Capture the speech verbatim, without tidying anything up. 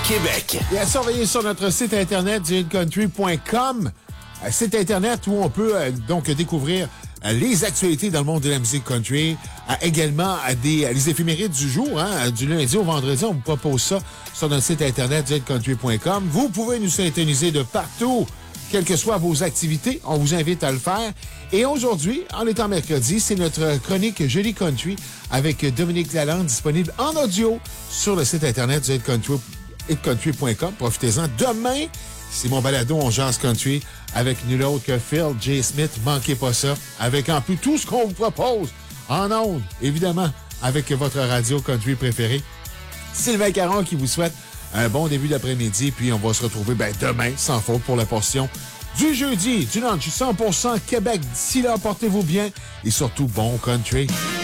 Québec. Et à surveiller sur notre site internet du hit country point com, site internet où on peut euh, donc découvrir euh, les actualités dans le monde de la musique country, euh, également euh, des, les éphémérides du jour, hein, du lundi au vendredi, on vous propose ça sur notre site internet du hit country point com. Vous pouvez nous syntoniser de partout, quelles que soient vos activités, on vous invite à le faire. Et aujourd'hui, en étant mercredi, c'est notre chronique Jeudi Country avec Dominique Lalande, disponible en audio sur le site internet du hit country point com. Profitez-en. Demain, c'est mon balado On Jase Country avec nul autre que Phil J. Smith. Manquez pas ça. Avec en plus tout ce qu'on vous propose en ondes, évidemment, avec votre radio country préférée. Sylvain Caron qui vous souhaite un bon début d'après-midi. Puis on va se retrouver ben, demain, sans faute, pour la portion du jeudi, du lunch cent pour cent Québec. D'ici là, portez-vous bien et surtout bon country.